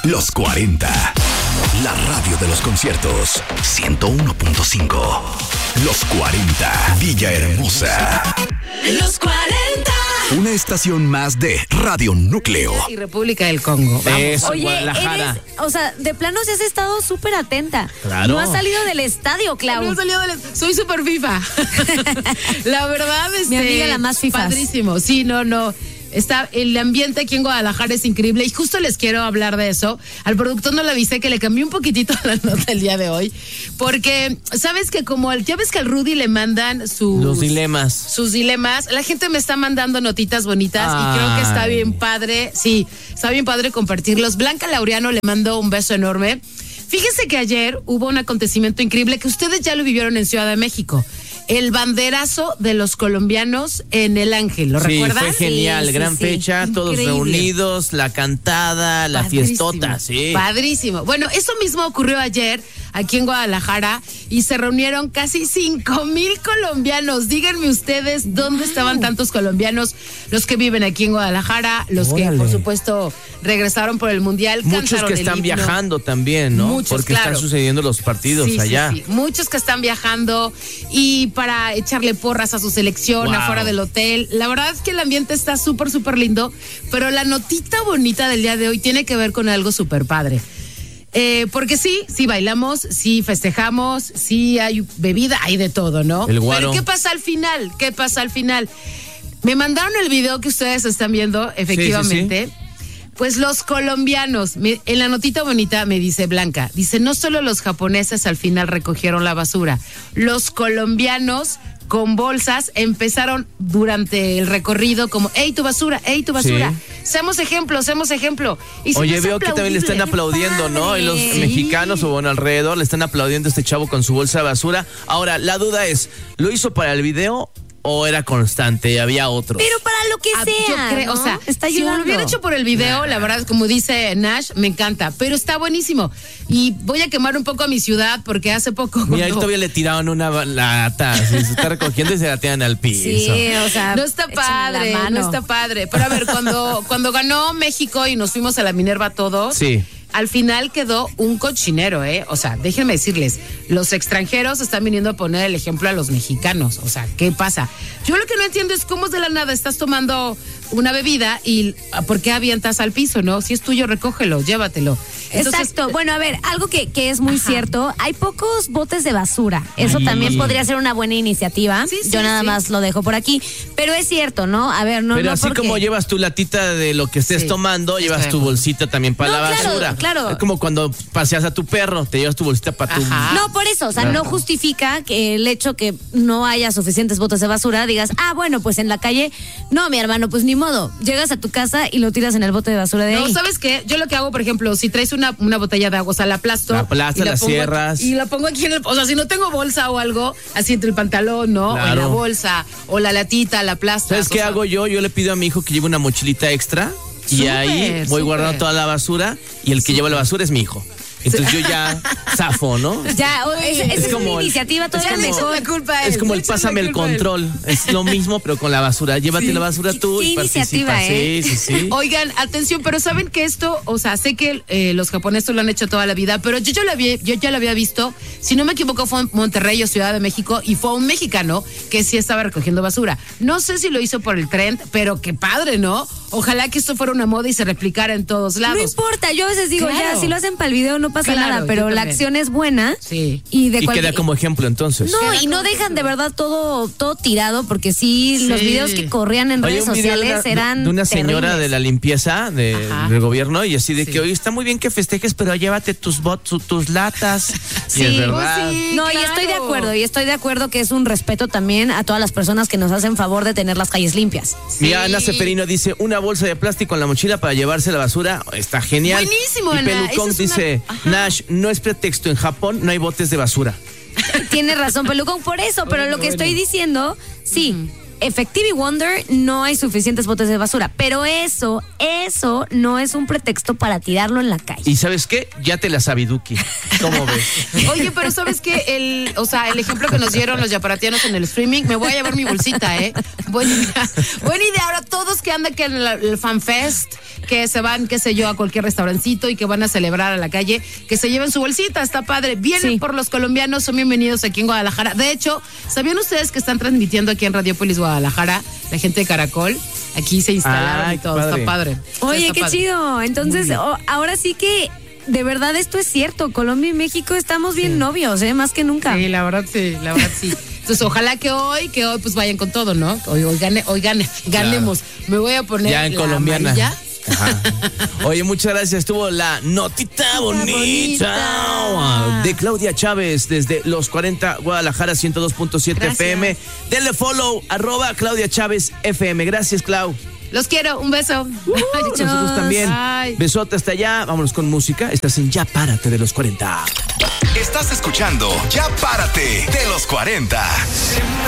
Los 40. La radio de los conciertos. 101.5. Los 40. Villahermosa. Los 40. Una estación más de Radio Núcleo. Y República del Congo. Eso, Oye, Guadalajara. de plano sí has estado súper atenta. Claro. No has salido del estadio, Clau. No he salido soy súper FIFA. La verdad, Mi amiga la más fifas. Padrísimo. Sí, no. El ambiente aquí en Guadalajara es increíble y justo les quiero hablar de eso. Al productor no le avisé que le cambié un poquitito la nota el día de hoy, porque sabes que ya ves que al Rudy le mandan Los dilemas. sus dilemas, la gente me está mandando notitas bonitas y creo que está bien padre, sí, está bien padre compartirlos. Blanca Laureano le mandó un beso enorme. Fíjense que ayer hubo un acontecimiento increíble que ustedes ya lo vivieron en Ciudad de México. El banderazo de los colombianos en El Ángel, ¿lo recuerdas? Fue genial, gran fecha, todos Increíble. reunidos, la cantada, la Padrísimo, fiestota, sí. Padrísimo. Bueno, eso mismo ocurrió ayer aquí en Guadalajara y se reunieron casi 5,000 colombianos. Díganme ustedes dónde estaban tantos colombianos, los que viven aquí en Guadalajara, los que por supuesto regresaron por el Mundial. Muchos que están viajando también, ¿no? Muchos, porque claro. están sucediendo los partidos allá. Sí. Muchos que están viajando y para echarle porras a su selección afuera del hotel. La verdad es que el ambiente está súper, súper lindo, pero la notita bonita del día de hoy tiene que ver con algo súper padre. Porque sí bailamos, sí festejamos, sí hay bebida, hay de todo, ¿no? El guaro. Pero ¿qué pasa al final? Me mandaron el video que ustedes están viendo, efectivamente. Sí. Pues los colombianos, en la notita bonita me dice Blanca, dice, no solo los japoneses al final recogieron la basura, los colombianos con bolsas empezaron durante el recorrido como, ¡ey, tu basura! Sí. Seamos ejemplo. Y Oye, veo que también le están aplaudiendo, ¿no? Y los mexicanos, o bueno, alrededor, le están aplaudiendo a este chavo con su bolsa de basura. Ahora, la duda es, ¿lo hizo para el video o era constante y había otros? Pero para lo que sea, yo creo, ¿no? o sea, está si lo hubiera hecho por el video, la verdad, como dice Nash, me encanta, pero está buenísimo. Y voy a quemar un poco a mi ciudad porque hace poco... Mira, ahí todavía le tiraron una lata, se está recogiendo y se la tiran al piso. Sí, o sea, no está padre. Pero a ver, cuando ganó México y nos fuimos a la Minerva todos... Sí. Al final quedó un cochinero, ¿eh? O sea, déjenme decirles, los extranjeros están viniendo a poner el ejemplo a los mexicanos. O sea, ¿qué pasa? Yo lo que no entiendo es cómo es de la nada estás tomando una bebida y ¿por qué avientas al piso, no? Si es tuyo, recógelo, llévatelo. Entonces, exacto. Bueno, a ver, algo que es muy cierto, hay pocos botes de basura. Eso también podría ser una buena iniciativa. Yo nada más lo dejo por aquí. Pero es cierto, ¿no? A ver, Pero así como llevas tu latita de lo que estés tomando, llevas tu bolsita también para la basura. Claro. Es como cuando paseas a tu perro, te llevas tu bolsita para tu... No, por eso, o sea, no justifica que el hecho que no haya suficientes botes de basura, digas, bueno, pues en la calle, no, mi hermano, pues ni modo. Llegas a tu casa y lo tiras en el bote de basura de ahí. No, ¿sabes qué? Yo lo que hago, por ejemplo, si traes una botella de agua, o sea, la aplasto. La cierras. Y la pongo aquí o sea, si no tengo bolsa o algo, así entre el pantalón, ¿no? Claro. O en la bolsa, o la latita, la aplasto. ¿Sabes qué hago yo? Yo le pido a mi hijo que lleve una mochilita extra y ahí voy guardando toda la basura y el que lleva la basura es mi hijo. Entonces yo ya zafo, ¿no? Ya, es como una iniciativa todavía mejor. La culpa es como el pásame el control. Es lo mismo, pero con la basura. Llévate la basura tú y iniciativa, participa. Sí. Oigan, atención, pero saben que esto, o sea, sé que los japoneses lo han hecho toda la vida, pero yo ya lo había visto, si no me equivoco fue en Monterrey o Ciudad de México y fue un mexicano que sí estaba recogiendo basura. No sé si lo hizo por el trend, pero qué padre, ¿no? Ojalá que esto fuera una moda y se replicara en todos lados. No importa, yo a veces digo, ya, si lo hacen para el video no pasa nada, pero la acción es buena. Sí. Y queda como ejemplo entonces. No, y no dejan de verdad todo tirado, porque los videos que corrían en redes sociales eran de una señora terribles. de la limpieza del gobierno y así de que, oye, está muy bien que festejes, pero llévate tus latas. Sí, y es verdad. No, claro. Y estoy de acuerdo que es un respeto también a todas las personas que nos hacen favor de tener las calles limpias. Mira, Ana Seferino dice, una bolsa de plástico en la mochila para llevarse la basura, está genial. Buenísimo, y Ana. Pelucón dice, Nash, no es pretexto, en Japón no hay botes de basura. Tiene razón, Pelucón, por eso, pero lo que estoy diciendo, Effective Wonder no hay suficientes botes de basura, pero eso no es un pretexto para tirarlo en la calle. ¿Y sabes qué? Ya te la sabiduki. ¿Cómo ves? Oye, pero ¿sabes qué? El ejemplo que nos dieron los yaparatianos en el streaming, me voy a llevar mi bolsita, ¿eh? Buena idea. Ahora todos que andan que en el FanFest, que se van, qué sé yo, a cualquier restaurancito y que van a celebrar a la calle, que se lleven su bolsita, está padre. Vienen por los colombianos, son bienvenidos aquí en Guadalajara. De hecho, ¿sabían ustedes que están transmitiendo aquí en Radiopolis Guadalajara? La gente de Caracol, aquí se instalaron y todo, padre. Está padre. Oye, está qué padre. chido. Entonces, ahora sí que de verdad esto es cierto. Colombia y México estamos bien novios, más que nunca. Sí, la verdad sí. Entonces, ojalá que hoy pues vayan con todo, ¿no? Hoy ganemos. Claro. Me voy a poner ya en la colombiana. amarilla. Ajá. Oye, muchas gracias. Estuvo la notita bonita de Claudia Chávez desde Los 40 Guadalajara 102.7 FM. Denle follow @Claudia Chávez FM. Gracias, Clau. Los quiero, un beso. Nosotros también. Ay. Besote hasta allá. Vámonos con música. Estás en Ya Párate de Los 40. Estás escuchando Ya Párate de Los 40.